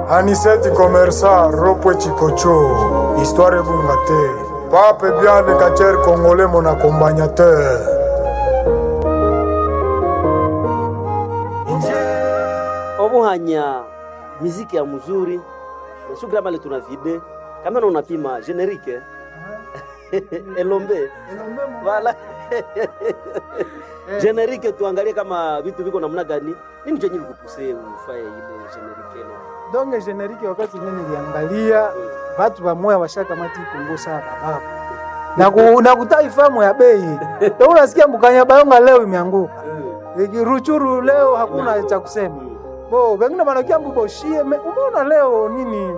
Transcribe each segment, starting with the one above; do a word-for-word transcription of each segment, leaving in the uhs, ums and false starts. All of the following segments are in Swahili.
Aniseti Komersa, Ropwe Chikocho, Histoire Bungate, Pape Biane Kacher Congolais, mon accompagnateur. Obuhanya muziki ya mzuri nasuku kama ile tuna vide kama unapima generique elombe wala generique tuangalie kama vitu viko namna gani nini chenye vikupuse ufaye ile generique no donge generique wakati nini niliangalia watu wa moyo washaka mati Kongo sana baba na ku, na kutaifamu ya bei ndio unasikia Mbukanya Bayonga leo imeanguka Ruchuru leo hakuna cha kusema bo wengine wanakia mbuboshie umeona leo nini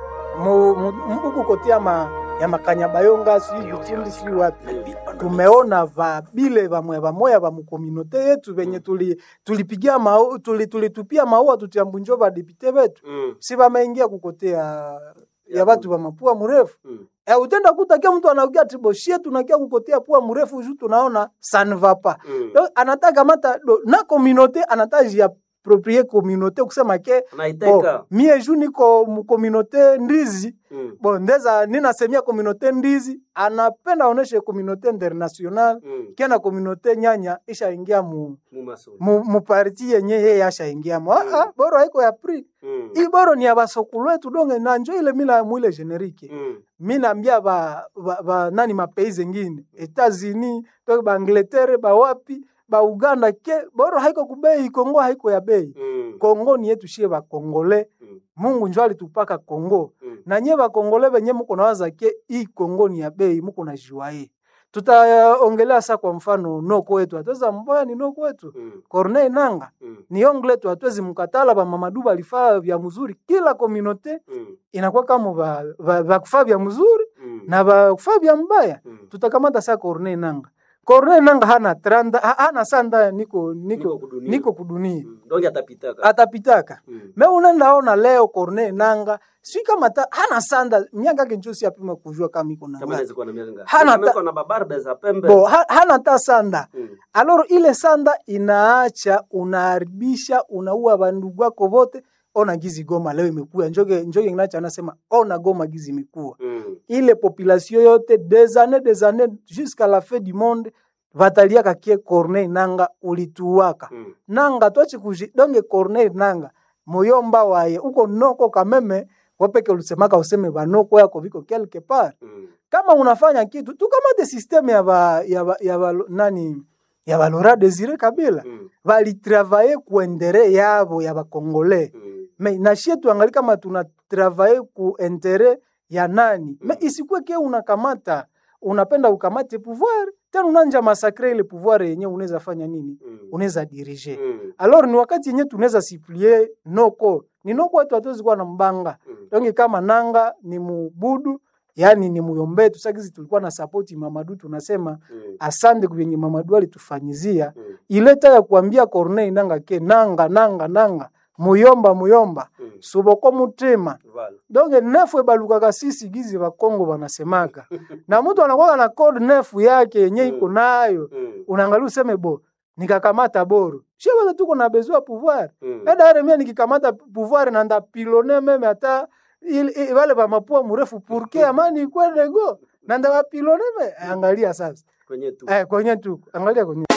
mbuku kotia ma ya Makanya Bayonga si vitindi si wapi tumeona va bile va moya va moya va mkominote yetu venye tuli tulipigia mau tuli tulitupia maua tutiambunjo ba deputy wetu mm. si vameingia kukotea ya watu wa mapua mrefu mm. eh utenda kutakia mtu anaongea tiboshie tunakia kukotea pua mrefu juu tunaona sanvapa mm. anataka mata do, na communauté anataji ya proprie communauté kusema ke naiteka mie juu niko mkominote ndizi mm. bon ndeza nina semia communauté ndizi anapenda oneshe communauté international mm. kiana communauté nyanya isha ingia mu mu, mu parti yenye yeye asha ingia mu mm. ah boro haiko ya pri mm. i boro ni abasokulu wetu donge na njo ile mila mwile generique mm. mina ambia ba, ba, ba nani mapeize ngine Etats-Unis to ba Angleterre ba wapi ba Uganda ke boro haiko kubei Kongo haiko ya bei mm. Kongo ni yetu shie ba Kongole mm. Mungu njoo alitupaka Kongo mm. na nye ba Kongole benye mko nawaza ke hii Kongo ni ya bei mko na jiwae tutaongelea sasa kwa mfano noko wetu atweza mboya ni noko wetu mm. Corneille Nanga mm. ni ongle tu atwezi mkatala ba Mamadu balifaa vya mzuri kila communauté mm. inakuwa kama ba, ba, ba kufaa vya mzuri mm. na ba kufaa vya mbaya mm. tutakamata sasa Corneille Nanga Corneille Nanga hana tranda hana sanda niko niko niko kudunia, niko kudunia. Mm. Donge atapitaka atapitaka mm. me unaenda leo Corneille Nanga si kama ta, hana sanda miaka yake njosi apima kujua kama iko na kama anaweza kuwa na miaka hana ta, na babarbe za pembe bo ha, hana ta sanda mm. alors ile sanda inaacha unaharibisha unaua bandugu wako wote ona gizi Goma leo imekuwa njoge njoge nginacha anasema ona Goma gizi imekuwa mm. ile population yote des années des années jusqu'à la fin du monde vatalia kakie Corneille Nanga ulituwaka mm. Nanga twachi kujidonge Corneille Nanga moyomba waye uko noko kameme wapeke ulisemaka useme banoko yako viko quelque part mm. kama unafanya kitu tu kama de systeme ya ba, ya ba, ya ba, nani ya Valora Désiré Kabila mm. vali travailler kuendere yabo ya ba Congolais mm. mais na shie tuangalie kama tuna travailler ku intérêt ya nani mm. mais isikwe ke unakamata unapenda ukamate pouvoir tena unanja massacrer ile pouvoir yenye unaweza fanya nini mm. unaweza diriger mm. alors ni wakati yenye tunaweza siplier noko ni noko watu hatuwezi kuwa na mbanga mm. donc kama Nanga ni mubudu yani ni muyombe tusagizi tulikuwa na support Mamadu tunasema mm. asante kwenye Mamadu alitufanyizia mm. ileta ya kuambia Corneille Nanga ke nanga nanga nanga muyomba muyomba mm. suboko mutima voilà. Donc nefu baluka kasisi gizi ba Kongo banasemaka na mtu anakuwa na code nefu yake yenye iko nayo mm. unaangalia useme bo nikakamata boro sio wala tuko na besoin pouvoir mm. eda mimi nikikamata pouvoir na nda pilone meme hata il wale ba mapua mrefu purke amani kwende go na nda pilone me angalia sasa kwenye tu eh kwenye tu angalia kwenye